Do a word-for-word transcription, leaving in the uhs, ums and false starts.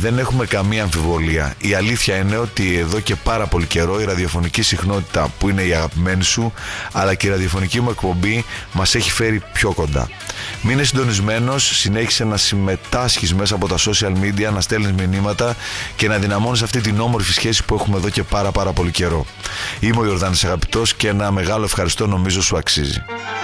Δεν έχουμε καμία αμφιβολία. Η αλήθεια είναι ότι εδώ και πάρα πολύ καιρό η ραδιοφωνική συχνότητα που είναι η αγαπημένη σου, αλλά και η ραδιοφωνική μου εκπομπή μας έχει φέρει πιο κοντά. Μείνε συντονισμένος, συνέχισε να συμμετάσχεις μέσα από τα social media, να στέλνεις μηνύματα και να δυναμώνεις αυτή την όμορφη σχέση που έχουμε εδώ και πάρα πάρα πολύ καιρό. Είμαι ο Ιορδάνης Αγαπητός και ένα μεγάλο ευχαριστώ νομίζω σου αξίζει.